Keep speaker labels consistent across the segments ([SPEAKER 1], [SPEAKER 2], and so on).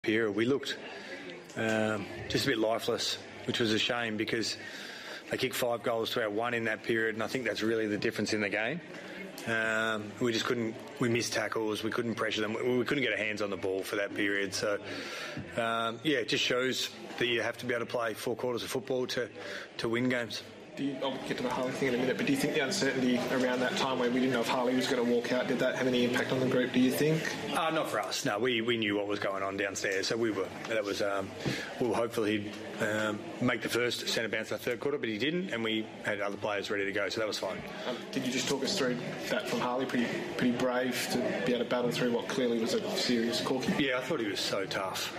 [SPEAKER 1] period. We looked just a bit lifeless, which was a shame because they kicked 5 goals to our 1 in that period, and I think that's really the difference in the game. We just couldn't. We missed tackles. We couldn't pressure them. We couldn't get our hands on the ball for that period. So, it just shows that you have to be able to play 4 quarters of football to win games.
[SPEAKER 2] I'll get to the Harley thing in a minute, but do you think the uncertainty around that time where we didn't know if Harley was going to walk out, did that have any impact on the group, do you think?
[SPEAKER 1] Not for us. No, we knew what was going on downstairs, so we were hopefully make the first centre bounce in the third quarter, but he didn't, and we had other players ready to go, so that was fine.
[SPEAKER 2] Did you just talk us through that from Harley? Pretty brave to be able to battle through what clearly was a serious corky?
[SPEAKER 1] Yeah, I thought he was so tough.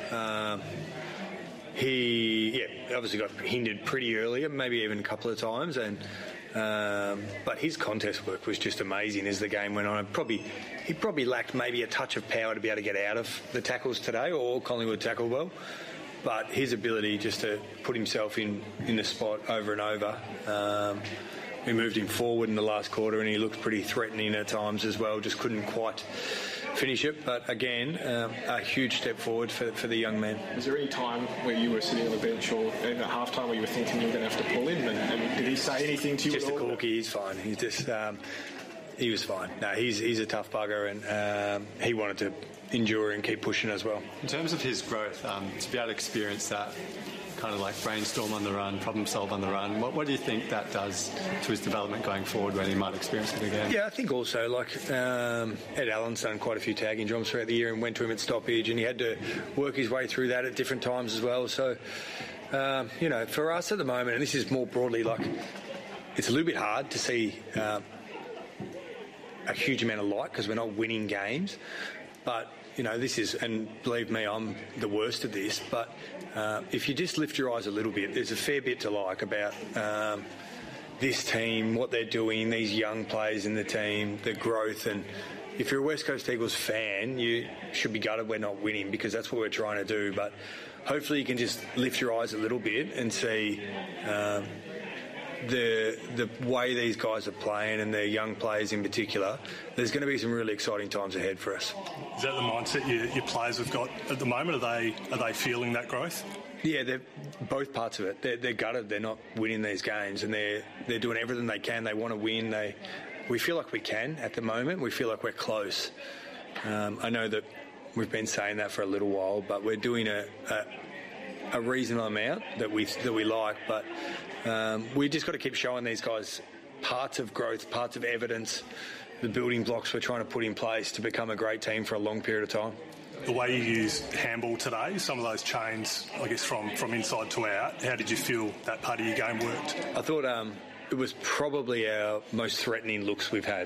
[SPEAKER 1] He obviously got hindered pretty early, maybe even a couple of times, but his contest work was just amazing as the game went on. He probably lacked maybe a touch of power to be able to get out of the tackles today, or Collingwood tackled well, but his ability just to put himself in the spot over and over. We moved him forward in the last quarter and he looked pretty threatening at times as well, just couldn't quite finish it, but again, a huge step forward for the young man.
[SPEAKER 2] Was there any time where you were sitting on the bench or even at half time where you were thinking you were going to have to pull him, and did he say anything to you?
[SPEAKER 1] Just a corky, he's fine. He's just he was fine. No, he's a tough bugger, and he wanted to endure and keep pushing as well.
[SPEAKER 3] In terms of his growth, to be able to experience that kind of like brainstorm on the run, problem solve on the run, what do you think that does to his development going forward when he might experience it again?
[SPEAKER 1] Yeah, I think also Ed Allen's done quite a few tagging jobs throughout the year and went to him at stoppage, and he had to work his way through that at different times as well. So, for us at the moment, and this is more broadly, like, it's a little bit hard to see a huge amount of light because we're not winning games. But, this is, and believe me, I'm the worst at this, but if you just lift your eyes a little bit, there's a fair bit to like about this team, what they're doing, these young players in the team, the growth. And if you're a West Coast Eagles fan, you should be gutted we're not winning because that's what we're trying to do. But hopefully you can just lift your eyes a little bit and see the way these guys are playing, and the young players in particular. There's going to be some really exciting times ahead for us.
[SPEAKER 4] Is that the mindset your players have got at the moment? Are they feeling that growth?
[SPEAKER 1] Yeah, they're both parts of it. They're gutted. They're not winning these games, and they're doing everything they can. They want to win. We feel like we can at the moment. We feel like we're close. I know that we've been saying that for a little while, but we're doing a reasonable amount that we like. But we just got to keep showing these guys parts of growth, parts of evidence, the building blocks we're trying to put in place to become a great team for a long period of time.
[SPEAKER 4] The way you used handball today, some of those chains, I guess, from inside to out, how did you feel that part of your game worked?
[SPEAKER 1] I thought it was probably our most threatening looks we've had,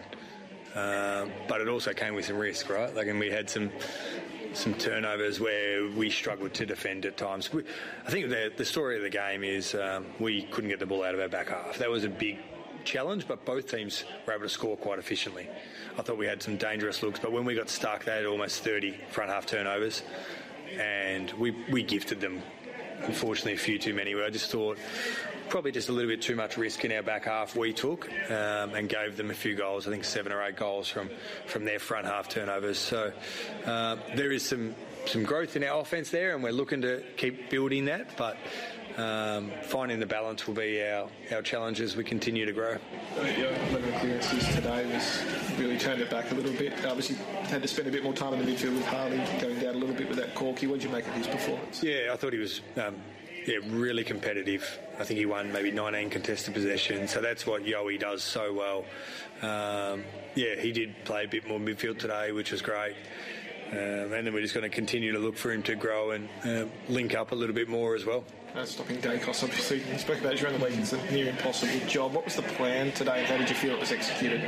[SPEAKER 1] but it also came with some risk, right? Like, and we had some turnovers where we struggled to defend at times. I think the story of the game is we couldn't get the ball out of our back half. That was a big challenge, but both teams were able to score quite efficiently. I thought we had some dangerous looks, but when we got stuck, they had almost 30 front half turnovers, and we gifted them, unfortunately, a few too many. I just thought probably just a little bit too much risk in our back half we took, and gave them a few goals, I think 7 or 8 goals from their front half turnovers. So there is some growth in our offence there, and we're looking to keep building that, but finding the balance will be our challenge as we continue to grow.
[SPEAKER 2] Your 11 clearances today was really turned it back a little bit. Obviously had to spend a bit more time in the midfield with Harley going down a little bit with that corky. What did you make of his performance?
[SPEAKER 1] Yeah, I thought he was really competitive. I think he won maybe 19 contested possessions, so that's what Yowie does so well. He did play a bit more midfield today, which was great. And then we're just going to continue to look for him to grow and link up a little bit more as well.
[SPEAKER 2] Stopping Dacos, obviously. You spoke about it during the week. It's a near impossible job. What was the plan today? How did you feel it was executed?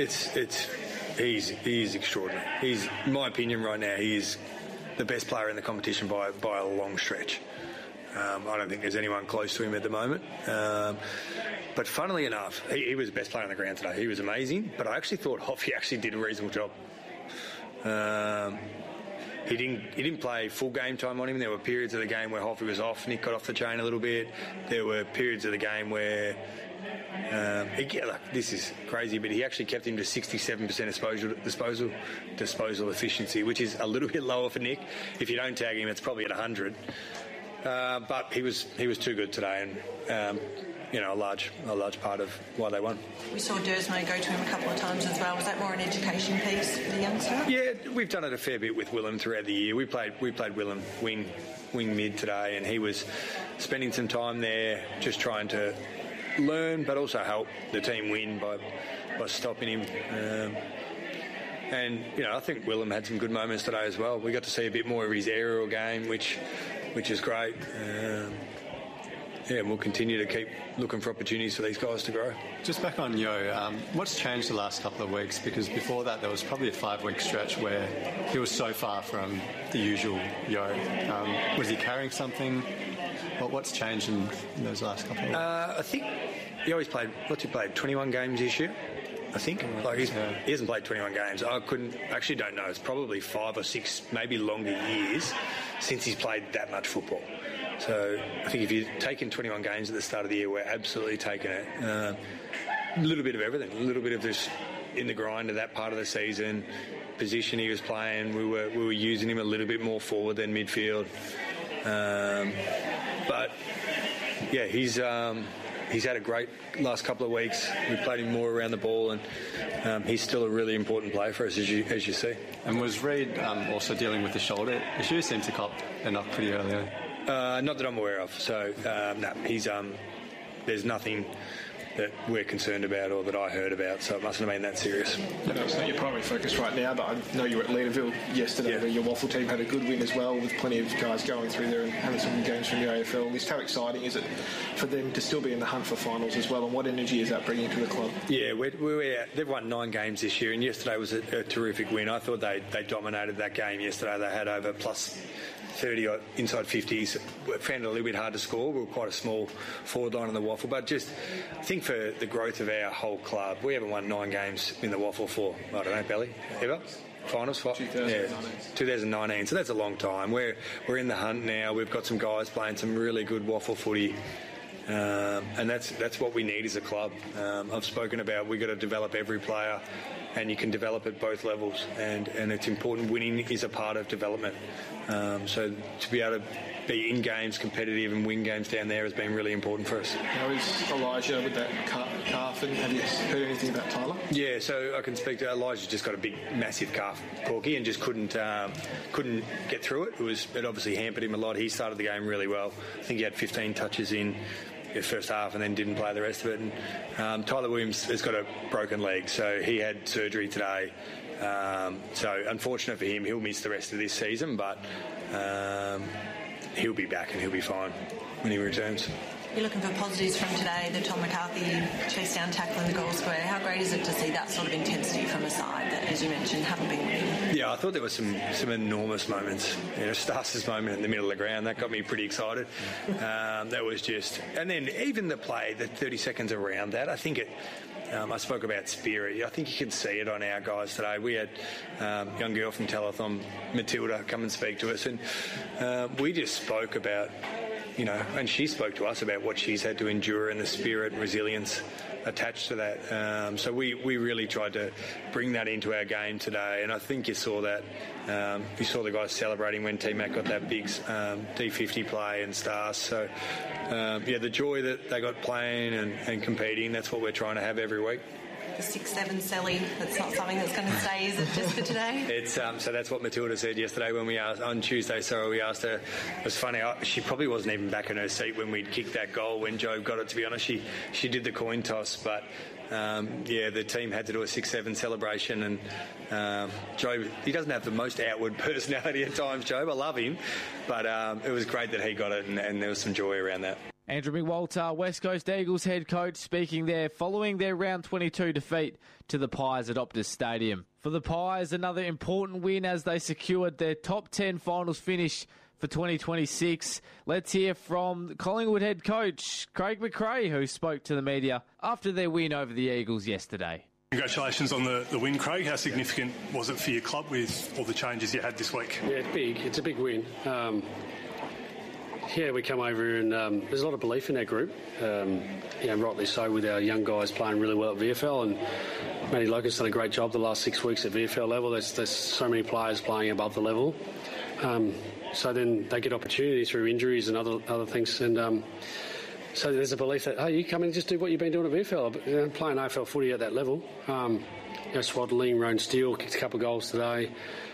[SPEAKER 1] He's extraordinary. He's, in my opinion, right now, he is the best player in the competition by a long stretch. I don't think there's anyone close to him at the moment. But funnily enough, he was the best player on the ground today. He was amazing. But I actually thought Hoffy actually did a reasonable job. He didn't play full game time on him. There were periods of the game where Hoffy was off. Nick got off the chain a little bit. There were periods of the game where This is crazy, but he actually kept him to 67% disposal efficiency, which is a little bit lower for Nick. If you don't tag him, it's probably at 100. But he was too good today, and a large part of why they won.
[SPEAKER 5] We saw Dersmo go to him a couple of times as well. Was that more an education piece for the youngster?
[SPEAKER 1] Yeah, we've done it a fair bit with Willem throughout the year. We played Willem wing mid today, and he was spending some time there just trying to learn, but also help the team win by stopping him. I think Willem had some good moments today as well. We got to see a bit more of his aerial game, which is great. And we'll continue to keep looking for opportunities for these guys to grow.
[SPEAKER 3] Just back on Yeo, what's changed the last couple of weeks? Because before that, there was probably a 5-week stretch where he was so far from the usual Yeo. Was he carrying something? What's changed in those last couple of weeks?
[SPEAKER 1] I think he always played, 21 games this year? I think. He hasn't played 21 games. Don't know. It's probably 5 or 6, maybe longer years since he's played that much football. So I think if you've taken 21 games at the start of the year, we're absolutely taking it. A little bit of everything. A little bit of this in the grind of that part of the season. Position he was playing, we were using him a little bit more forward than midfield. But yeah, he's had a great last couple of weeks. We've played him more around the ball, and he's still a really important player for us, as you see.
[SPEAKER 3] And was Reid also dealing with the shoulder issue? Seemed to cop a knock pretty early on.
[SPEAKER 1] Not that I'm aware of. So no, he's there's nothing that we're concerned about or that I heard about, so it mustn't have been that serious.
[SPEAKER 2] I know it's not your primary focus right now, but I know you were at Leederville yesterday where your Waffle team had a good win as well, with plenty of guys going through there and having some games from the AFL. Just how exciting is it for them to still be in the hunt for finals as well, and what energy is that bringing to the club?
[SPEAKER 1] Yeah, they've won 9 games this year, and yesterday was a terrific win. I thought they dominated that game yesterday. They had over plus 30 inside 50s. Found it a little bit hard to score. We were quite a small forward line in the Waffle, but just I think for the growth of our whole club, we haven't won 9 games in the Waffle for, I don't know, Belly, ever? Finals? 2019. So that's a long time. We're in the hunt now. We've got some guys playing some really good Waffle footy. And that's what we need as a club. I've spoken about we've got to develop every player, and you can develop at both levels, and it's important. Winning is a part of development. So to be able to be in games competitive and win games down there has been really important for us.
[SPEAKER 2] How is Elijah with that calf, and have you heard anything about Tyler?
[SPEAKER 1] Yeah, so I can speak to Elijah. Just got a big, massive calf, Corky, and just couldn't get through it. It obviously hampered him a lot. He started the game really well. I think he had 15 touches in the first half and then didn't play the rest of it. And Tyler Williams has got a broken leg, so he had surgery today. So unfortunate for him, he'll miss the rest of this season, but he'll be back and he'll be fine when he returns.
[SPEAKER 5] You're looking for positives from today, the Tom McCarthy chase down tackle in the goal square. How great is it to see that sort of intensity from a side that, as you mentioned, haven't been winning? Yeah,
[SPEAKER 1] I thought there were some enormous moments. Stas's moment in the middle of the ground, that got me pretty excited. That was just... And then even the play, the 30 seconds around that, I think it... I spoke about spirit. I think you can see it on our guys today. We had a young girl from Telethon, Matilda, come and speak to us, and we just spoke about, and she spoke to us about what she's had to endure and the spirit and resilience attached to that. So we really tried to bring that into our game today, and I think you saw that. You saw the guys celebrating when T-Mac got that big D50 play and stars. So, the joy that they got playing and competing, that's what we're trying to have every week.
[SPEAKER 5] The 6'7" Selly, that's not something that's going to stay, is it, just for today?
[SPEAKER 1] It's so that's what Matilda said yesterday when we asked, on Tuesday, so we asked her. It was funny, she probably wasn't even back in her seat when we'd kicked that goal when Joe got it, to be honest. She did the coin toss, but the team had to do a 6'7" celebration, and Joe, he doesn't have the most outward personality at times, Joe. I love him, but it was great that he got it, and there was some joy around that.
[SPEAKER 6] Andrew McWalter, West Coast Eagles head coach, speaking there following their round 22 defeat to the Pies at Optus Stadium. For the Pies, another important win as they secured their top 10 finals finish for 2026. Let's hear from Collingwood head coach Craig McRae, who spoke to the media after their win over the Eagles yesterday.
[SPEAKER 4] Congratulations on the win, Craig. How significant was it for your club with all the changes you had this week?
[SPEAKER 7] Yeah, it's big. It's a big win. Yeah, we come over and there's a lot of belief in our group. Rightly so, with our young guys playing really well at VFL, and Matty Logan's done a great job the last 6 weeks at VFL level. There's so many players playing above the level. So then they get opportunity through injuries and other things, and so there's a belief that, hey, you come in and just do what you've been doing at VFL, playing AFL footy at that level. Swaddling, Roan Steele kicked a couple of goals today.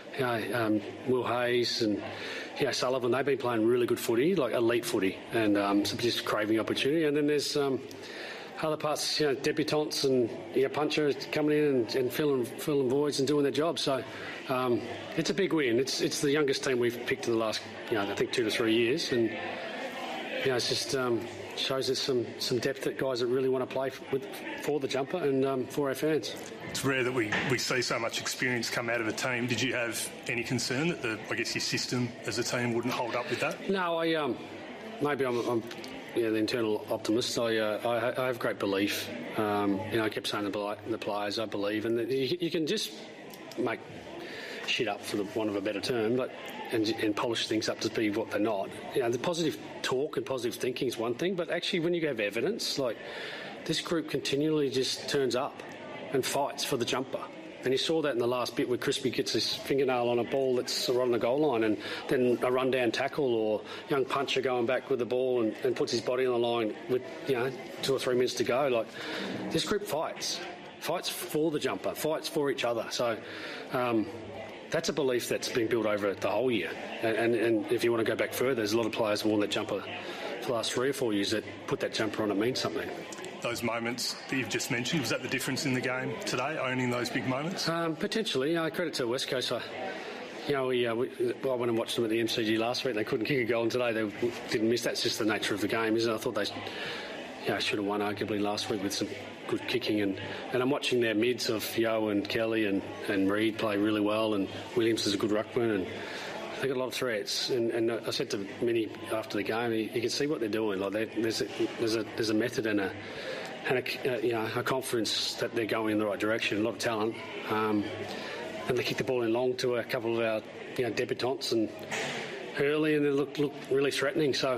[SPEAKER 7] Will Hayes and Sullivan, they've been playing really good footy, like elite footy, and so just craving opportunity. And then there's other parts, debutantes and Puncher coming in and filling voids and doing their job. So it's a big win. It's the youngest team we've picked in the last, I think 2 to 3 years, and it's just shows us some depth that guys that really want to play for the jumper and for our fans.
[SPEAKER 4] It's rare that we see so much experience come out of a team. Did you have any concern that your system as a team wouldn't hold up with that?
[SPEAKER 7] No, maybe I'm the internal optimist. I have great belief. I kept saying the players, I believe, and you can just make shit up, for the want of a better term, and polish things up to be what they're not. The positive talk and positive thinking is one thing, but actually when you have evidence, like this group continually just turns up and fights for the jumper. And you saw that in the last bit where Crispy gets his fingernail on a ball that's right on the goal line, and then a run-down tackle, or young Puncher going back with the ball and puts his body on the line with 2 or 3 minutes to go. Like, this group fights for the jumper, fights for each other. So that's a belief that's been built over the whole year. And if you want to go back further, there's a lot of players who worn that jumper for the last 3 or 4 years that put that jumper on. It means something.
[SPEAKER 4] Those moments that you've just mentioned, was that the difference in the game today, owning those big moments?
[SPEAKER 7] Potentially. Credit to West Coast. I went and watched them at the MCG last week. They couldn't kick a goal, and today they didn't miss. That's just the nature of the game, isn't it? I thought they should have won arguably last week with some good kicking. And I'm watching their mids of Yeo and Kelly and Reid play really well, and Williams is a good ruckman, and they got a lot of threats. And I said to Minnie after the game, you can see what they're doing. Like there's a method and a confidence that they're going in the right direction. A lot of talent, and they kick the ball in long to a couple of our debutants and early, and they look really threatening. So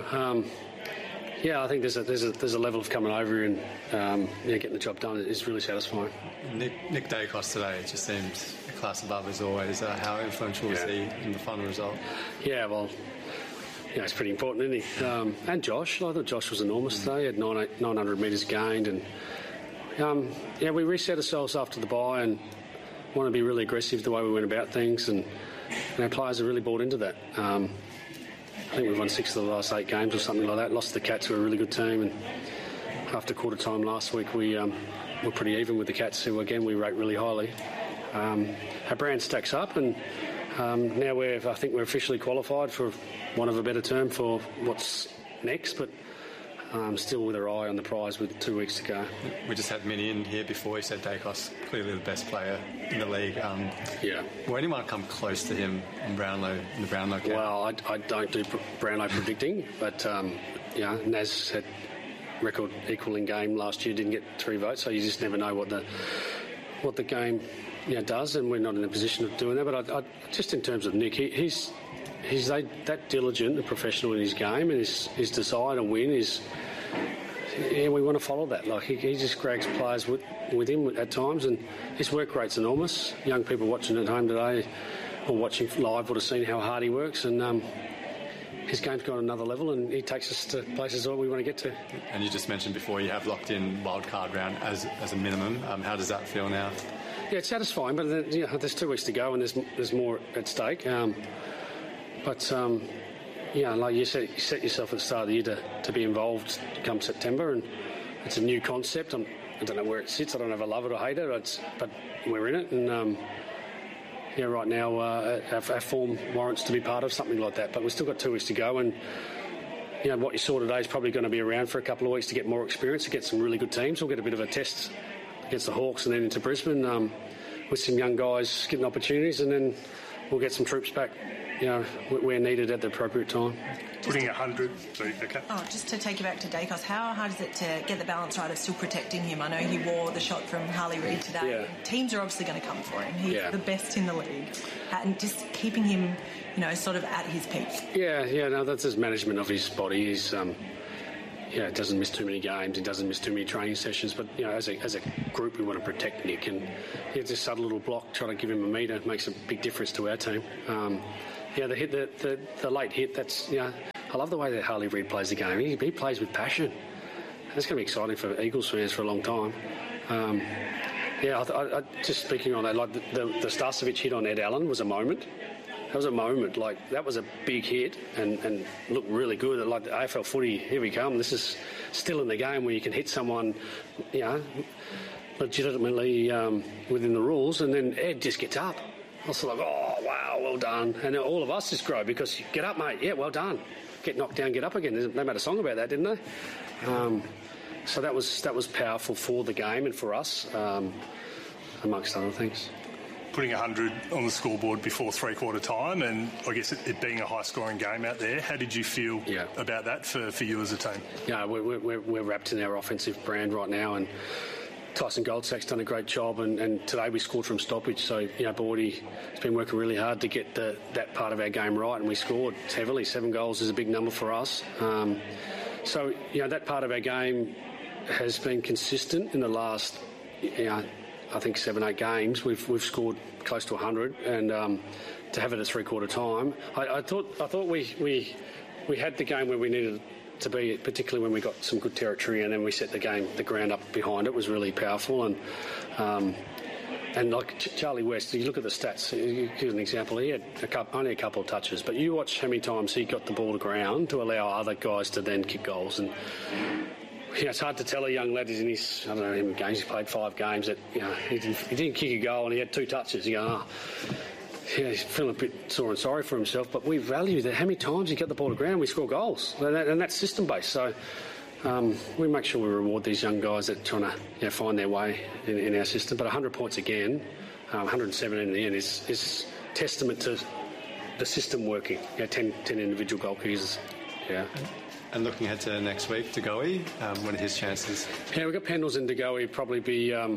[SPEAKER 7] I think there's a level of coming over and getting the job done is really satisfying.
[SPEAKER 3] Nick Dacos today just seemed a class above as always. How influential was he in the final result? Yeah, well, it's pretty important, isn't he? And Josh, I thought Josh was enormous today. He had 900 metres gained, and we reset ourselves after the bye and want to be really aggressive the way we went about things, and our players have really bought into that. I think we've won 6 of the last 8 games or something like that. Lost the Cats, who are a really good team, and after quarter time last week we were pretty even with the Cats, who again we rate really highly. Our brand stacks up, and now I think we're officially qualified, for want of a better term, for what's next, but still with our eye on the prize with 2 weeks to go. We just had Minnie in here before. He said Dacos clearly the best player in the league. Will anyone come close to him in the Brownlow game? Well, I don't do Brownlow predicting, but Naz had record equaling game last year, didn't get 3 votes, so you just never know what the game does, and we're not in a position of doing that. But I just in terms of Nick, he's that diligent and professional in his game, and his desire to win is. Yeah, we want to follow that. Like he just drags players with him at times, and his work rate's enormous. Young people watching at home today or watching live would have seen how hard he works, and his game's got another level, and he takes us to places that we want to get to. And you just mentioned before you have locked in wildcard round as a minimum. How does that feel now? Yeah, it's satisfying, but there's 2 weeks to go, and there's more at stake. Like you said, you set yourself at the start of the year to be involved come September, and it's a new concept. I don't know where it sits. I don't know if I love it or hate it, but we're in it, and right now our form warrants to be part of something like that. But we've still got 2 weeks to go, and what you saw today is probably going to be around for a couple of weeks to get more experience, to get some really good teams. We'll get a bit of a test against the Hawks and then into Brisbane with some young guys getting opportunities, and then
[SPEAKER 7] we'll get some troops back, where needed at the appropriate time.
[SPEAKER 4] Putting 100. Okay.
[SPEAKER 5] Just to take you back to Daicos, how hard is it to get the balance right of still protecting him? I know he wore the shot from Harley Reid today.
[SPEAKER 7] Yeah.
[SPEAKER 5] Teams are obviously going to come for him. He's the best in the league. And just keeping him, sort of at his peak.
[SPEAKER 7] No, that's his management of his body. He's, doesn't miss too many games. He doesn't miss too many training sessions. But, as a group, we want to protect Nick. And it's a subtle little block, trying to give him a metre makes a big difference to our team. The hit, the late hit, that's, I love the way that Harley Reid plays the game. He plays with passion. That's going to be exciting for Eagles fans for a long time. I just speaking on that, like the Starcevic hit on Ed Allen was a moment. That was a moment. Like, that was a big hit and looked really good. Like the AFL footy, here we come. This is still in the game where you can hit someone, legitimately within the rules, and then Ed just gets up. I was like, oh, wow, well done. And all of us just grow because, get up, mate. Yeah, well done. Get knocked down, get up again. They made a song about that, didn't they? So that was powerful for the game and for us, amongst other things.
[SPEAKER 4] Putting 100 on the scoreboard before three-quarter time, and I guess it being a high-scoring game out there, how did you feel about that for you as a team?
[SPEAKER 7] Yeah, we're wrapped in our offensive brand right now, and Tyson Goldsack's done a great job, and today we scored from stoppage. So, Bordy has been working really hard to get that part of our game right, and we scored heavily. 7 goals is a big number for us. So, that part of our game has been consistent in the last, I think 7-8 games. We've scored close to 100, and to have it at three-quarter time, I thought we had the game where we needed to be, particularly when we got some good territory, and then we set the ground up behind it was really powerful. And like Charlie West, you look at the stats, here's an example, he had only a couple of touches, but you watch how many times he got the ball to ground to allow other guys to then kick goals. And it's hard to tell a young lad, he's in his, I don't know how many games, he played 5 games, that he didn't kick a goal and he had 2 touches. You go, he's feeling a bit sore and sorry for himself, but we value that. How many times he got the ball to ground, we score goals, and that's system-based. So we make sure we reward these young guys that are trying to find their way in our system. But 100 points again, 117 in the end, is testament to the system working. 10 individual goal kickers. Yeah.
[SPEAKER 3] And looking ahead to next week, Degoe, what are his chances?
[SPEAKER 7] Yeah, we've got Pendles and Degoe probably be a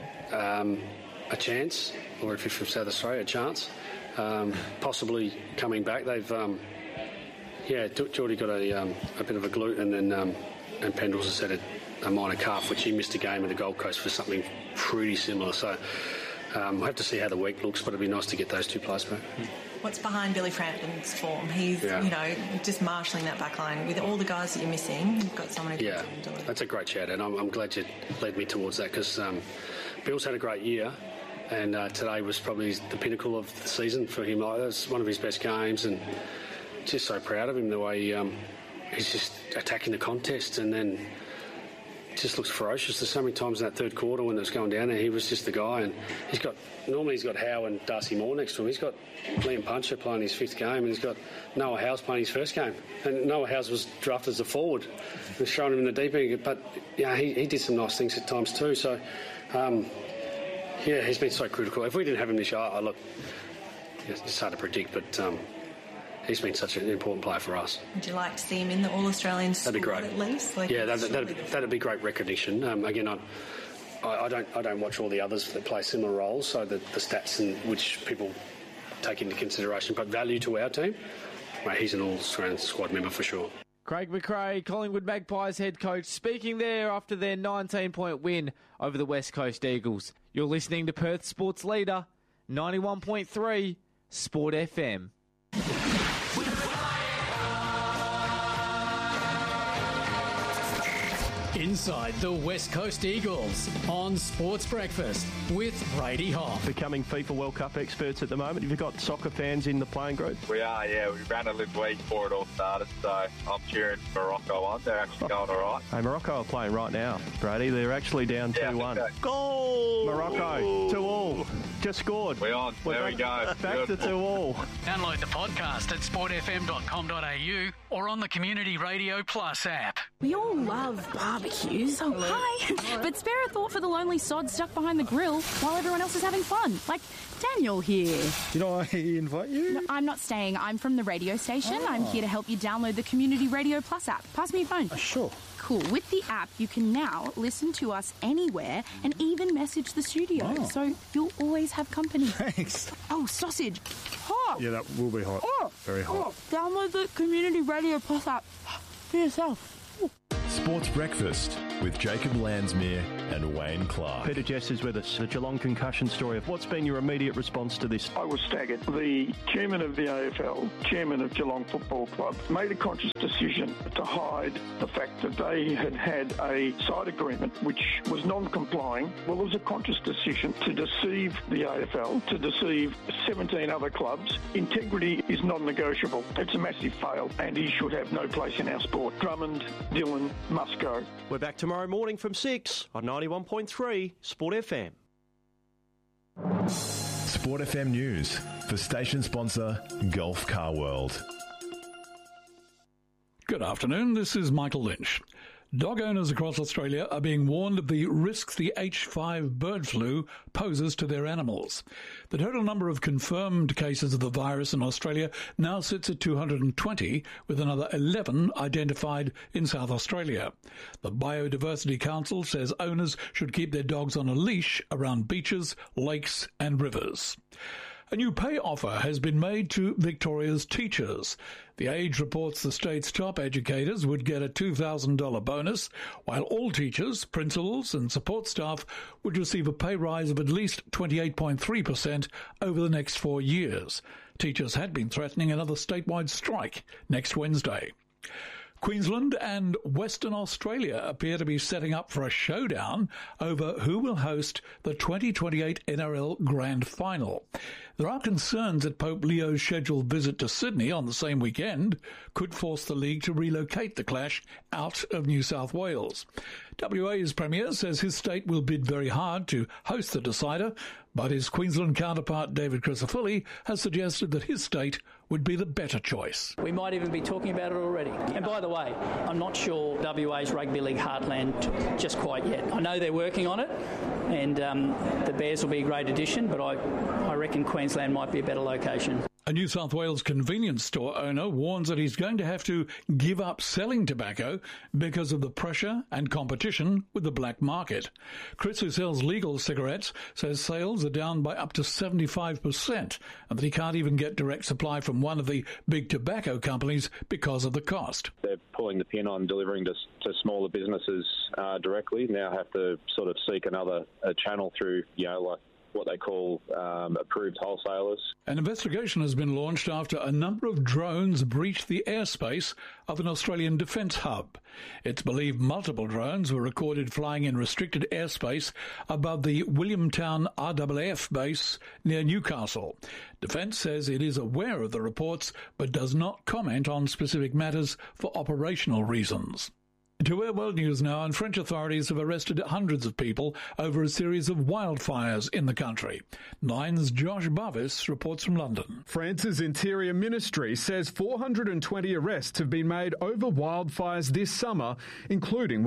[SPEAKER 7] chance, or if you're from South Australia, a chance. Possibly coming back. They've, Geordie got a bit of a glute, and then and Pendles has had a minor calf, which he missed a game at the Gold Coast for something pretty similar. So we'll have to see how the week looks, but it'd be nice to get those 2 players back.
[SPEAKER 5] What's behind Billy Frampton's form? He's, just marshalling that back line. With all the guys that you're missing, you've got someone who can deliver.
[SPEAKER 7] That's a great shout, and I'm glad you led me towards that, because Bill's had a great year, and today was probably the pinnacle of the season for him. That was one of his best games, and just so proud of him, the way he's just attacking the contest, and then just looks ferocious. There's so many times in that third quarter when it was going down there, he was just the guy. And he's got Howe and Darcy Moore next to him. He's got Liam Puncher playing his 5th game, and he's got Noah Howes playing his 1st game. And Noah Howes was drafted as a forward and thrown him in the deep end. But he did some nice things at times too. So he's been so critical. If we didn't have him this year, look, it's hard to predict, but he's been such an important player for us.
[SPEAKER 5] Would you like to see him in the All-Australian squad at least?
[SPEAKER 7] That'd be great recognition. Again, I don't watch all the others that play similar roles, so the stats in which people take into consideration, but value to our team, he's an All-Australian squad member for sure.
[SPEAKER 6] Craig McRae, Collingwood Magpies head coach, speaking there after their 19-point win over the West Coast Eagles. You're listening to Perth Sports Leader, 91.3 Sport FM.
[SPEAKER 8] Inside the West Coast Eagles on Sports Breakfast with Brady Hoff.
[SPEAKER 9] Becoming FIFA World Cup experts at the moment. Have you got soccer fans in the playing group?
[SPEAKER 10] We are, yeah. We ran a live week before it all started, so I'm cheering Morocco on. They're actually going all right.
[SPEAKER 9] Hey, Morocco are playing right now, Brady. They're actually down 2-1. Goal! Morocco, 2-2. Just scored.
[SPEAKER 10] We're on. There we go.
[SPEAKER 9] Back to 2-2.
[SPEAKER 8] Download the podcast at sportfm.com.au or on the Community Radio Plus app.
[SPEAKER 11] We all love barbecue. barbecues. Oh, hi. But spare a thought for the lonely sod stuck behind the grill while everyone else is having fun. Like Daniel here.
[SPEAKER 12] Did I invite you?
[SPEAKER 11] No, I'm not staying. I'm from the radio station. I'm here to help you download the Community Radio Plus app. Pass me your phone.
[SPEAKER 12] Sure.
[SPEAKER 11] Cool. With the app, you can now listen to us anywhere and even message the studio.
[SPEAKER 12] Oh.
[SPEAKER 11] So you'll always have company.
[SPEAKER 12] Thanks.
[SPEAKER 11] Oh, sausage. Hot.
[SPEAKER 12] Yeah, that will be hot.
[SPEAKER 11] Oh.
[SPEAKER 12] Very hot.
[SPEAKER 11] Oh. Download the Community Radio Plus app for yourself.
[SPEAKER 13] Sports Breakfast with Jacob Landsmere and Wayne Clark.
[SPEAKER 9] Peter Jess is with us. The Geelong concussion story. What's been your immediate response to this?
[SPEAKER 14] I was staggered. The chairman of the AFL, chairman of Geelong Football Club, made a conscious decision to hide the fact that they had had a side agreement which was non-complying. Well, it was a conscious decision to deceive the AFL, to deceive 17 other clubs. Integrity is non-negotiable. It's a massive fail and he should have no place in our sport. Drummond, Dillon, must go.
[SPEAKER 9] We're back tomorrow morning from 6 on 91.3 Sport FM.
[SPEAKER 13] Sport FM News for station sponsor Gulf Car World.
[SPEAKER 15] Good afternoon, this is Michael Lynch. Dog owners across Australia are being warned of the risks the H5 bird flu poses to their animals. The total number of confirmed cases of the virus in Australia now sits at 220, with another 11 identified in South Australia. The Biodiversity Council says owners should keep their dogs on a leash around beaches, lakes and rivers. A new pay offer has been made to Victoria's teachers. The Age reports the state's top educators would get a $2,000 bonus, while all teachers, principals and support staff would receive a pay rise of at least 28.3% over the next 4 years. Teachers had been threatening another statewide strike next Wednesday. Queensland and Western Australia appear to be setting up for a showdown over who will host the 2028 NRL Grand Final. There are concerns that Pope Leo's scheduled visit to Sydney on the same weekend could force the league to relocate the clash out of New South Wales. WA's Premier says his state will bid very hard to host the decider, but his Queensland counterpart David Crisafulli has suggested that his state would be the better choice.
[SPEAKER 16] We might even be talking about it already. And by the way, I'm not sure WA's Rugby League heartland just quite yet. I know they're working on it, and the Bears will be a great addition, but I reckon Queensland might be a better location.
[SPEAKER 15] A New South Wales convenience store owner warns that he's going to have to give up selling tobacco because of the pressure and competition with the black market. Chris, who sells legal cigarettes, says sales are down by up to 75% and that he can't even get direct supply from one of the big tobacco companies because of the cost.
[SPEAKER 17] They're pulling the pin on delivering to smaller businesses directly. Now have to sort of seek another channel through, like what they call approved wholesalers.
[SPEAKER 15] An investigation has been launched after a number of drones breached the airspace of an Australian defence hub. It's believed multiple drones were recorded flying in restricted airspace above the Williamtown RAAF base near Newcastle. Defence says it is aware of the reports but does not comment on specific matters for operational reasons. To Air World News now, and French authorities have arrested hundreds of people over a series of wildfires in the country. Nine's Josh Barvis reports from London.
[SPEAKER 18] France's Interior Ministry says 420 arrests have been made over wildfires this summer, including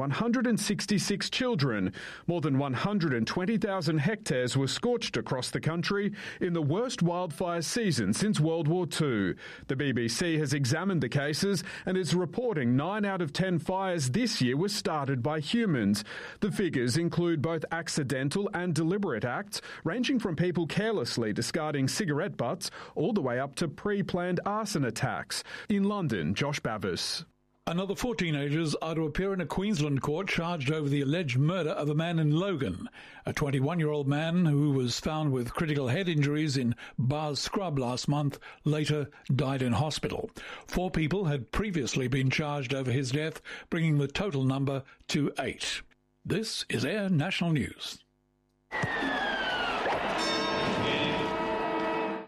[SPEAKER 18] 166 children. More than 120,000 hectares were scorched across the country in the worst wildfire season since World War II. The BBC has examined the cases and is reporting 9 out of 10 fires this year were started by humans. The figures include both accidental and deliberate acts, ranging from people carelessly discarding cigarette butts all the way up to pre-planned arson attacks. In London, Josh Bavis.
[SPEAKER 15] Another 4 teenagers are to appear in a Queensland court charged over the alleged murder of a man in Logan. A 21-year-old man who was found with critical head injuries in Bars Scrub last month later died in hospital. 4 people had previously been charged over his death, bringing the total number to 8. This is Air National News. Time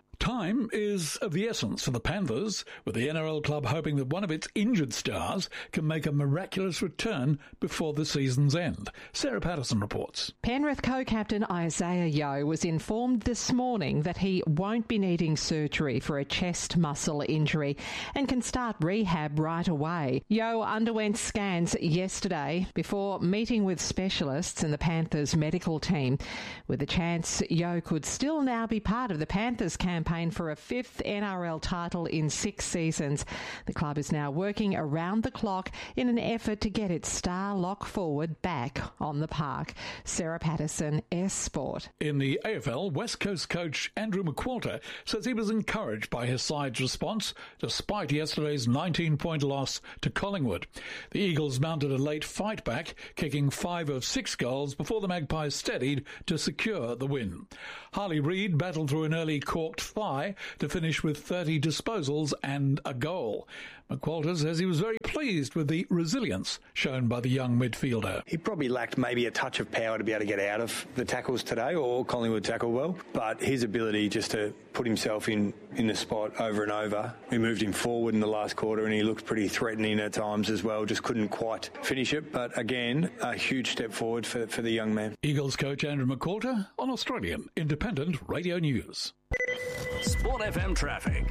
[SPEAKER 15] Time is of the essence for the Panthers, with the NRL club hoping that one of its injured stars can make a miraculous return before the season's end. Sarah Patterson reports.
[SPEAKER 19] Penrith co-captain Isaiah Yeo was informed this morning that he won't be needing surgery for a chest muscle injury and can start rehab right away. Yeo underwent scans yesterday before meeting with specialists in the Panthers medical team, with a chance Yeo could still now be part of the Panthers campaign for a 5th NRL title in 6 seasons. The club is now working around the clock in an effort to get its star lock forward back on the park. Sarah Patterson, S Sport.
[SPEAKER 15] In the AFL, West Coast coach Andrew McQualter says he was encouraged by his side's response despite yesterday's 19-point loss to Collingwood. The Eagles mounted a late fight back, kicking 5 of 6 goals before the Magpies steadied to secure the win. Harley Reid battled through an early corked thigh to finish with 30 disposals and a goal. McQualter says he was very pleased with the resilience shown by the young midfielder.
[SPEAKER 1] He probably lacked maybe a touch of power to be able to get out of the tackles today, or Collingwood tackle well, but his ability just to put himself in the spot over and over. We moved him forward in the last quarter and he looked pretty threatening at times as well, just couldn't quite finish it, but again, a huge step forward for the young man.
[SPEAKER 15] Eagles coach Andrew McQualter on Australian Independent Radio News.
[SPEAKER 20] Sport FM traffic.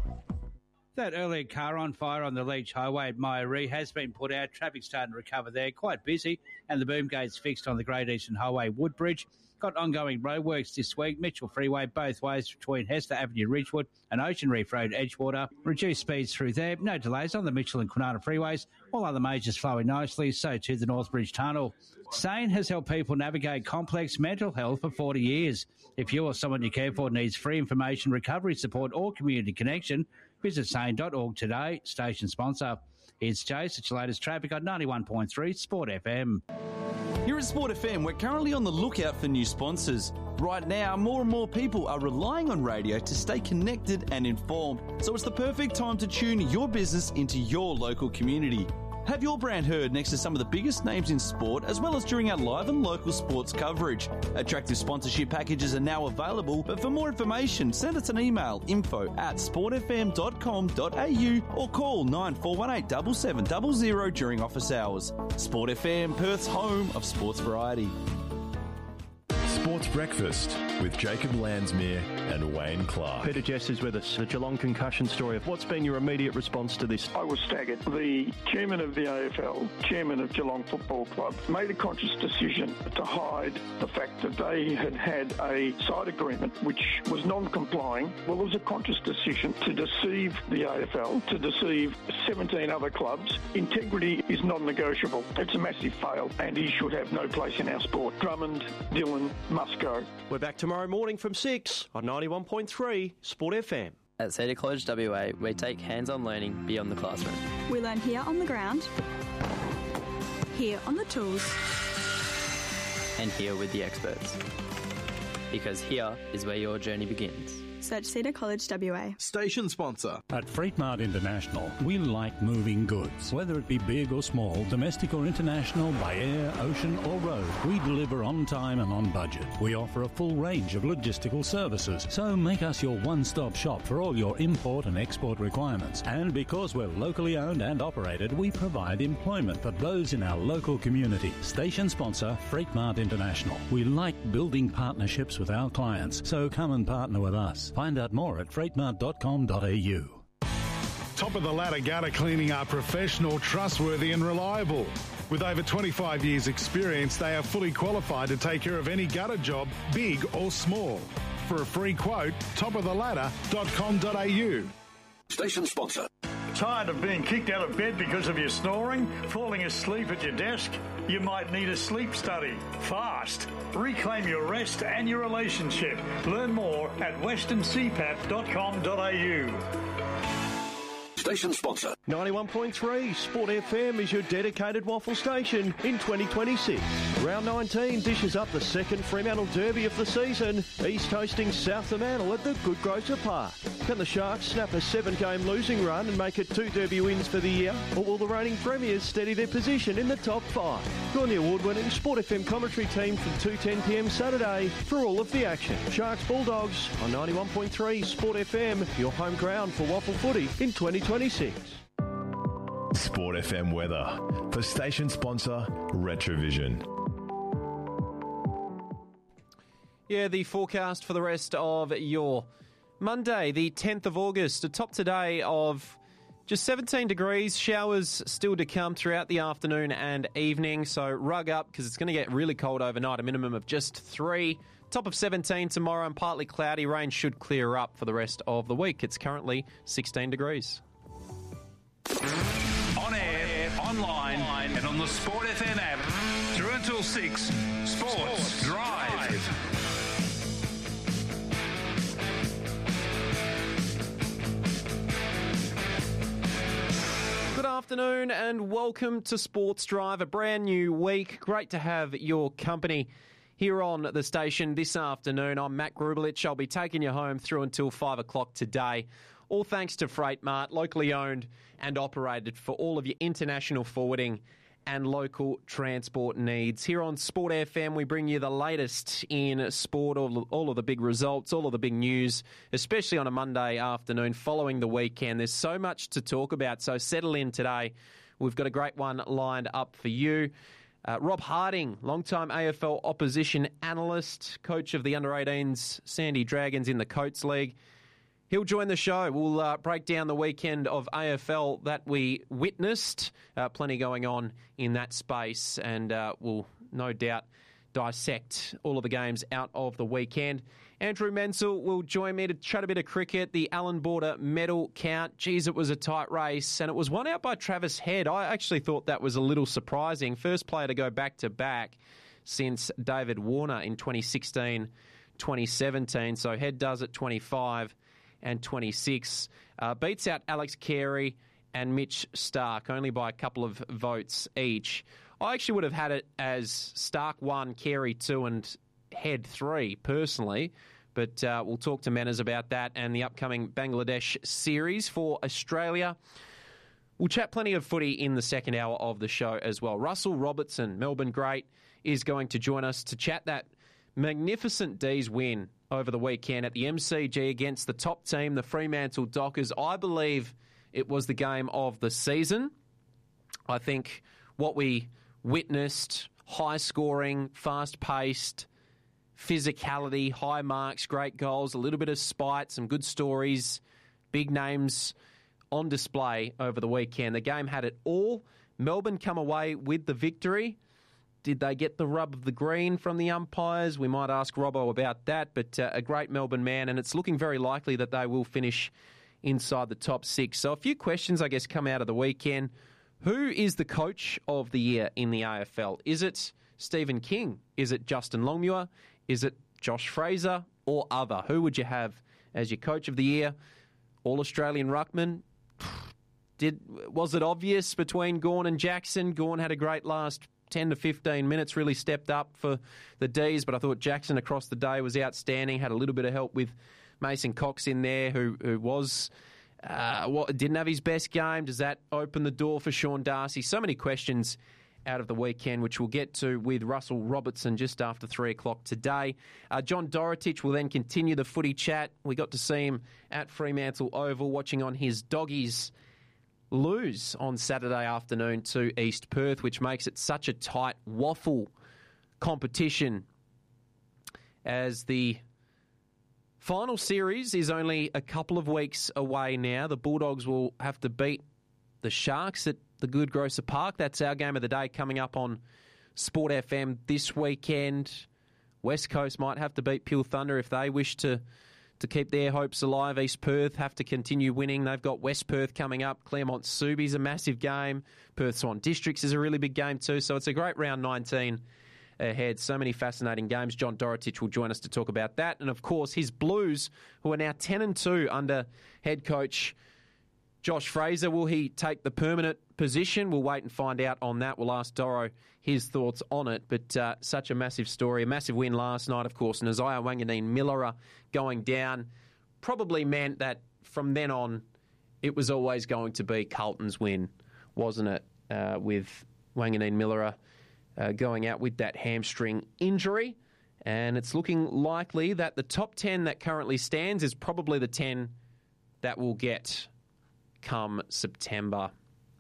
[SPEAKER 21] That earlier car on fire on the Leach Highway at Myaree has been put out. Traffic starting to recover there. Quite busy. And the boom gates fixed on the Great Eastern Highway Woodbridge. Got ongoing roadworks this week. Mitchell Freeway both ways between Hester Avenue Ridgewood and Ocean Reef Road Edgewater. Reduced speeds through there. No delays on the Mitchell and Kwinana freeways. All other majors flowing nicely. So too the Northbridge Tunnel. SANE has helped people navigate complex mental health for 40 years. If you or someone you care for needs free information, recovery support or community connection, visit sane.org today. Station sponsor. It's Jace. It's your latest traffic on 91.3 Sport FM.
[SPEAKER 22] Here at Sport FM, we're currently on the lookout for new sponsors. Right now, more and more people are relying on radio to stay connected and informed. So it's the perfect time to tune your business into your local community. Have your brand heard next to some of the biggest names in sport, as well as during our live and local sports coverage. Attractive sponsorship packages are now available, but for more information, send us an email, info@sportfm.com.au, or call 9418 7700 during office hours. Sport FM, Perth's home of sports variety.
[SPEAKER 13] Sports Breakfast with Jacob Landsmere and Wayne Clark.
[SPEAKER 9] Peter Jess is with us. The Geelong concussion story. What's been your immediate response to this?
[SPEAKER 14] I was staggered. The chairman of the AFL, chairman of Geelong Football Club, made a conscious decision to hide the fact that they had had a side agreement which was non-complying. Well, it was a conscious decision to deceive the AFL, to deceive 17 other clubs. Integrity is non-negotiable. It's a massive fail, and he should have no place in our sport. Drummond, Dillon, must go.
[SPEAKER 9] We're back tomorrow morning from 6 on 91.3 Sport FM.
[SPEAKER 23] At Cedar College WA, we take hands-on learning beyond the classroom.
[SPEAKER 24] We learn here on the ground, here on the tools,
[SPEAKER 23] and here with the experts. Because here is where your journey begins.
[SPEAKER 24] Search Cedar College WA.
[SPEAKER 25] Station sponsor.
[SPEAKER 26] At Freight Mart International, we like moving goods. Whether it be big or small, domestic or international, by air, ocean or road, we deliver on time and on budget. We offer a full range of logistical services, so make us your one-stop shop for all your import and export requirements. And because we're locally owned and operated, we provide employment for those in our local community. Station sponsor, Freight Mart International. We like building partnerships with our clients, so come and partner with us. Find out more at freightmart.com.au.
[SPEAKER 27] Top of the ladder gutter cleaning are professional, trustworthy and reliable. With over 25 years experience, they are fully qualified to take care of any gutter job, big or small. For a free quote, topoftheladder.com.au.
[SPEAKER 25] Station sponsor.
[SPEAKER 28] Tired of being kicked out of bed because of your snoring? Falling asleep at your desk? You might need a sleep study. Fast. Reclaim your rest and your relationship. Learn more at westerncpap.com.au.
[SPEAKER 25] Station sponsor.
[SPEAKER 9] 91.3 Sport FM is your dedicated waffle station in 2026. Round 19 dishes up the second Fremantle Derby of the season. East hosting South Fremantle at the Good Grocer Park. Can the Sharks snap a 7-game losing run and make it 2 Derby wins for the year? Or will the reigning premiers steady their position in the top 5? Join the award-winning Sport FM commentary team from 2:10pm Saturday for all of the action. Sharks Bulldogs on 91.3 Sport FM, your home ground for waffle footy in 2026.
[SPEAKER 13] Sport FM weather for station sponsor Retrovision.
[SPEAKER 2] Yeah, the forecast for the rest of your Monday, the 10th of August. A top today of just 17 degrees. Showers still to come throughout the afternoon and evening. So rug up because it's going to get really cold overnight, a minimum of just 3. Top of 17 tomorrow and partly cloudy. Rain should clear up for the rest of the week. It's currently 16 degrees.
[SPEAKER 20] On air, online, and on the Sport FM app. Through until 6, Sports Drive.
[SPEAKER 2] Good afternoon and welcome to Sports Drive, a brand new week. Great to have your company here on the station this afternoon. I'm Matt Grubelich. I'll be taking you home through until 5 o'clock today. All thanks to Freight Mart, locally owned and operated for all of your international forwarding and local transport needs. Here on Sport FM, we bring you the latest in sport, all of the big results, all of the big news, especially on a Monday afternoon following the weekend. There's so much to talk about, so settle in today. We've got a great one lined up for you. Rob Harding, long-time AFL opposition analyst, coach of the under-18s Sandy Dragons in the Coates League. He'll join the show. We'll break down the weekend of AFL that we witnessed. Plenty going on in that space, and we'll no doubt dissect all of the games out of the weekend. Andrew Menzel will join me to chat a bit of cricket. The Allan Border medal count. Geez, it was a tight race, and it was won out by Travis Head. I actually thought that was a little surprising. First player to go back-to-back since David Warner in 2016-2017. So Head does it 25 and 26. Beats out Alex Carey and Mitch Starc, only by a couple of votes each. I actually would have had it as Starc 1, Carey 2 and Head 3, personally. But we'll talk to Manners about that and the upcoming Bangladesh series for Australia. We'll chat plenty of footy in the second hour of the show as well. Russell Robertson, Melbourne great, is going to join us to chat that magnificent D's win over the weekend at the MCG against the top team, the Fremantle Dockers. I believe it was the game of the season. I think what we witnessed, high scoring, fast-paced, physicality, high marks, great goals, a little bit of spite, some good stories, big names on display over the weekend. The game had it all. Melbourne come away with the victory. Did they get the rub of the green from the umpires? We might ask Robbo about that, but a great Melbourne man, and it's looking very likely that they will finish inside the top 6. So a few questions, I guess, come out of the weekend. Who is the coach of the year in the AFL? Is it Stephen King? Is it Justin Longmuir? Is it Josh Fraser or other? Who would you have as your coach of the year? All-Australian ruckman? Was it obvious between Gawn and Jackson? Gawn had a great last 10 to 15 minutes, really stepped up for the Ds, but I thought Jackson across the day was outstanding, had a little bit of help with Mason Cox in there, who was didn't have his best game. Does that open the door for Sean Darcy? So many questions out of the weekend, which we'll get to with Russell Robertson just after 3 o'clock today. John Dorotich will then continue the footy chat. We got to see him at Fremantle Oval watching on his Doggies lose on Saturday afternoon to East Perth, which makes it such a tight waffle competition as the final series is only a couple of weeks away now. The Bulldogs will have to beat the Sharks at the Good Grosser Park. That's our game of the day coming up on Sport FM this weekend. West Coast might have to beat Peel Thunder if they wish to keep their hopes alive. East Perth have to continue winning. They've got West Perth coming up. Claremont Subi's a massive game. Perth Swan Districts is a really big game too. So it's a great round 19 ahead. So many fascinating games. John Dorotich will join us to talk about that. And of course, his Blues, who are now 10-2 under head coach Josh Fraser. Will he take the permanent position? We'll wait and find out on that. We'll ask Doro his thoughts on it. But such a massive story. A massive win last night, of course. Nasiah Wanganeen-Milera going down probably meant that from then on, it was always going to be Carlton's win, wasn't it, with Wanganeen Miller going out with that hamstring injury. And it's looking likely that the top 10 that currently stands is probably the 10 that will get come September.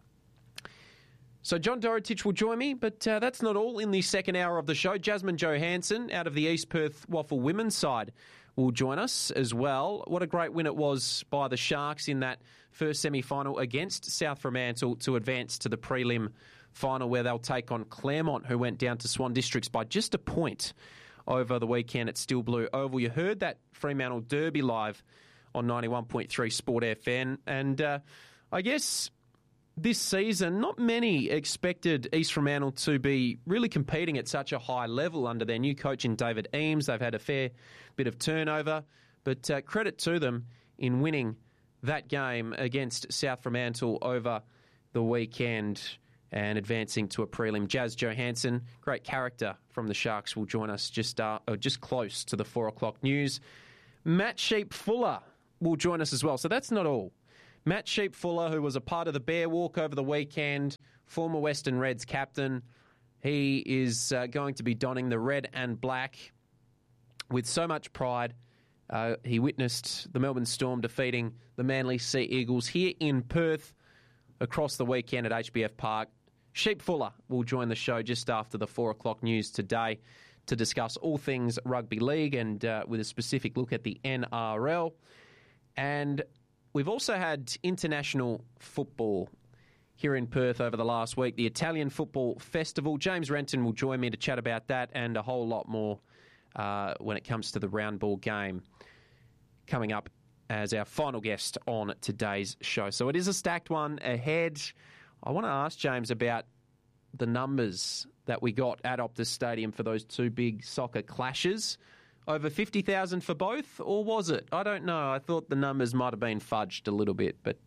[SPEAKER 2] So John Dorotich will join me, but that's not all in the second hour of the show. Jasmine Johansson out of the East Perth Waffle women's side will join us as well. What a great win it was by the Sharks in that first semi-final against South Fremantle to advance to the prelim final where they'll take on Claremont, who went down to Swan Districts by just a point over the weekend at Steel Blue Oval. You heard that Fremantle Derby live on 91.3 Sport FM, and I guess this season, not many expected East Fremantle to be really competing at such a high level under their new coach in David Eames. They've had a fair bit of turnover, but credit to them in winning that game against South Fremantle over the weekend and advancing to a prelim. Jazz Johansson, great character from the Sharks, will join us just close to the 4 o'clock news. Matt Sheep-Fuller will join us as well. So that's not all. Matt Sheep-Fuller, who was a part of the Bear Walk over the weekend, former Western Reds captain, he is going to be donning the red and black with so much pride. He witnessed the Melbourne Storm defeating the Manly Sea Eagles here in Perth across the weekend at HBF Park. Sheep-Fuller will join the show just after the 4 o'clock news today to discuss all things rugby league and with a specific look at the NRL. And we've also had international football here in Perth over the last week, the Italian Football Festival. James Renton will join me to chat about that and a whole lot more when it comes to the round ball game coming up as our final guest on today's show. So it is a stacked one ahead. I want to ask James about the numbers that we got at Optus Stadium for those two big soccer clashes. Over 50,000 for both, or was it? I don't know. I thought the numbers might have been fudged a little bit, but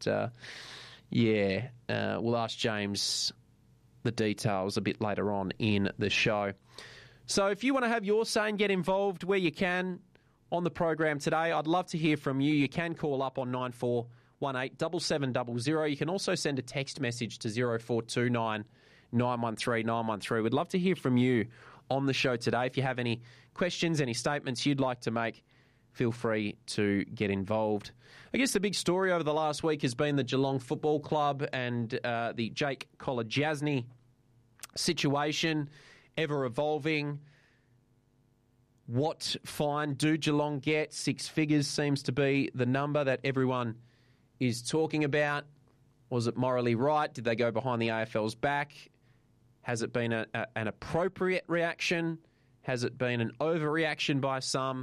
[SPEAKER 2] we'll ask James the details a bit later on in the show. So if you want to have your say and get involved where you can on the program today, I'd love to hear from you. You can call up on 9418 7700. You can also send a text message to 0429 913 913. We'd love to hear from you on the show today. If you have any questions, any statements you'd like to make, feel free to get involved. I guess the big story over the last week has been the Geelong Football Club and the Jake Kolodjasny situation, ever evolving. What fine do Geelong get? 6 figures seems to be the number that everyone is talking about. Was it morally right? Did they go behind the AFL's back? Has it been an appropriate reaction? Has it been an overreaction by some?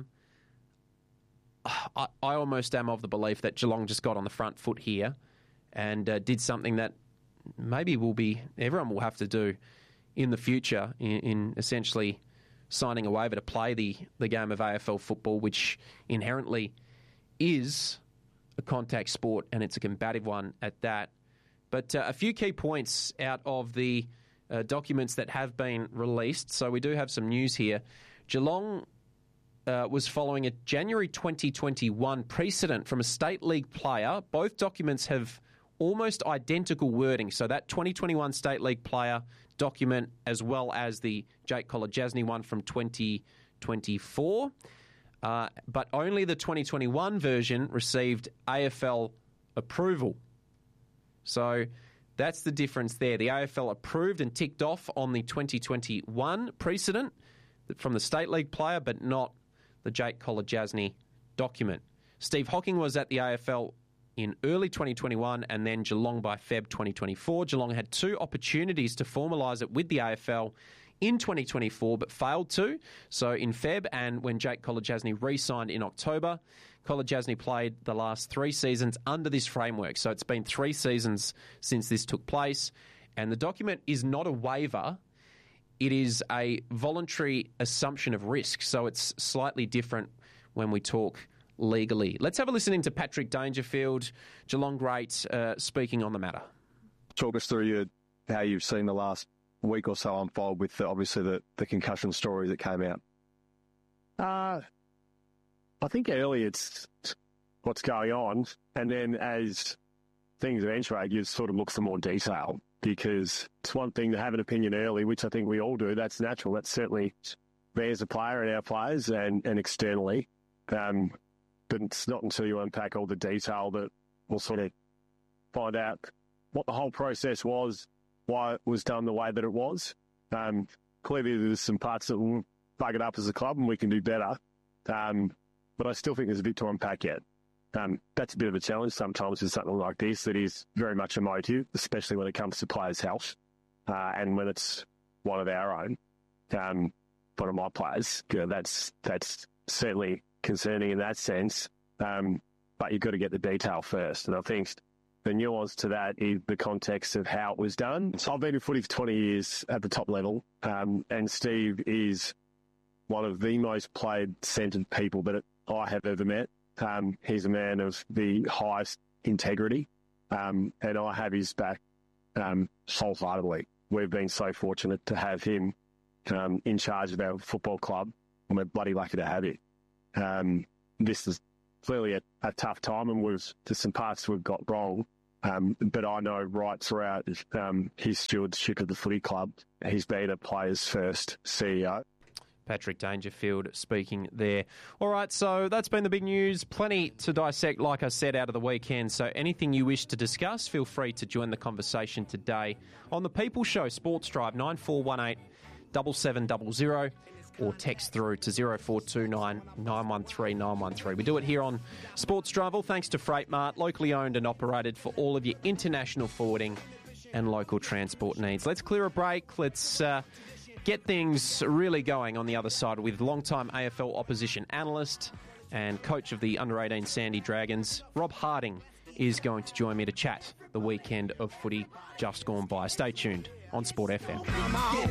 [SPEAKER 2] I almost am of the belief that Geelong just got on the front foot here and did something that maybe everyone will have to do in the future in essentially signing a waiver to play the game of AFL football, which inherently is a contact sport and it's a combative one at that. But a few key points out of the documents that have been released. So we do have some news here. Geelong was following a January 2021 precedent from a state league player. Both documents have almost identical wording. So that 2021 state league player document as well as the Jake Kolodjasny one from 2024. But only the 2021 version received AFL approval. So that's the difference there. The AFL approved and ticked off on the 2021 precedent from the state league player, but not the Jake Kolodjasny document. Steve Hocking was at the AFL in early 2021 and then Geelong by Feb 2024. Geelong had 2 opportunities to formalise it with the AFL in 2024 but failed to. So in Feb and when Jake Kolodjasny re-signed in October, Kolodjasny played the last 3 seasons under this framework. So it's been 3 seasons since this took place. And the document is not a waiver. It is a voluntary assumption of risk. So it's slightly different when we talk legally. Let's have a listen into Patrick Dangerfield, Geelong great, speaking on the matter.
[SPEAKER 3] Talk us through how you've seen the last week or so unfold with obviously the concussion story that came out. I think early what's going on. And then as things eventuate, you sort of look for more detail, because it's one thing to have an opinion early, which I think we all do. That's natural. That's certainly me as a player and our players and externally. But it's not until you unpack all the detail that we'll sort of find out what the whole process was, why it was done the way that it was. Clearly, there's some parts that will bug it up as a club and we can do better. But I still think there's a bit to unpack yet. That's a bit of a challenge sometimes with something like this that is very much emotive, especially when it comes to players' health and when it's one of our own, one of my players. That's certainly concerning in that sense, but you've got to get the detail first. And I think the nuance to that is the context of how it was done. So I've been in footy for 20 years at the top level, and Steve is one of the most played-centred people that I have ever met. He's a man of the highest integrity, and I have his back wholeheartedly. We've been so fortunate to have him in charge of our football club, and we're bloody lucky to have him. This is clearly a tough time, and there's some parts we've got wrong, but I know right throughout his stewardship of the footy club, he's been a players' first CEO.
[SPEAKER 2] Patrick Dangerfield speaking there. All right, so that's been the big news. Plenty to dissect, like I said, out of the weekend. So anything you wish to discuss, feel free to join the conversation today on The People Show, Sports Drive, 9418 7700, or text through to 0429 913 913. We do it here on Sports Drive. All thanks to Freight Mart, locally owned and operated for all of your international forwarding and local transport needs. Let's clear a break. Let's get things really going on the other side with long-time AFL opposition analyst and coach of the under-18 Sandy Dragons, Rob Harding, is going to join me to chat the weekend of footy just gone by. Stay tuned on Sport FM.